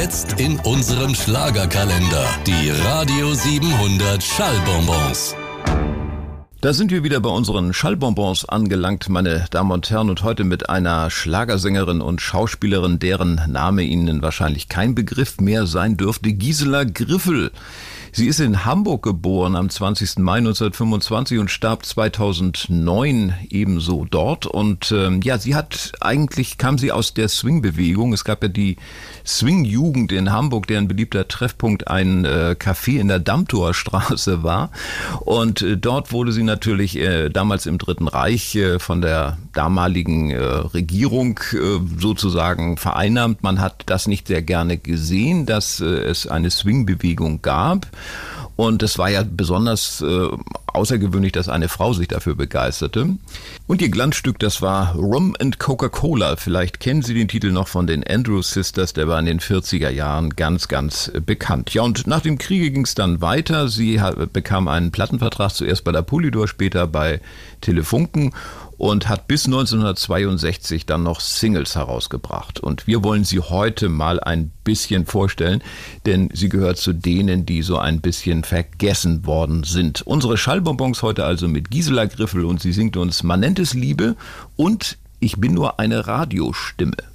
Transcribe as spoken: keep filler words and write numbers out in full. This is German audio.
Jetzt in unserem Schlagerkalender. Die Radio siebenhundert Schallbonbons. Da sind wir wieder bei unseren Schallbonbons angelangt, meine Damen und Herren, und heute mit einer Schlagersängerin und Schauspielerin, deren Name Ihnen wahrscheinlich kein Begriff mehr sein dürfte, Gisela Griffel. Sie ist in Hamburg geboren am zwanzigsten Mai neunzehnhundertfünfundzwanzig und starb zweitausendneun ebenso dort. Und ähm, ja, sie hat eigentlich, kam sie aus der Swing-Bewegung. Es gab ja die Swing-Jugend in Hamburg, deren beliebter Treffpunkt ein äh, Café in der Dammtower Straße war. Und äh, dort wurde sie natürlich äh, damals im Dritten Reich äh, von der damaligen äh, Regierung äh, sozusagen vereinnahmt. Man hat das nicht sehr gerne gesehen, dass äh, es eine Swing-Bewegung gab. Und es war ja besonders äh, außergewöhnlich, dass eine Frau sich dafür begeisterte. Und ihr Glanzstück, das war Rum and Coca-Cola. Vielleicht kennen Sie den Titel noch von den Andrews Sisters, der war in den vierziger Jahren ganz, ganz bekannt. Ja, und nach dem Kriege ging es dann weiter. Sie bekam einen Plattenvertrag, zuerst bei der Polydor, später bei Telefunken, und hat bis neunzehnhundertzweiundsechzig dann noch Singles herausgebracht. Und wir wollen sie heute mal ein bisschen vorstellen, denn sie gehört zu denen, die so ein bisschen vergessen worden sind. Unsere Schallbonbons heute also mit Gisela Griffel, und sie singt uns Man nennt es Liebe und Ich bin nur eine Radiostimme.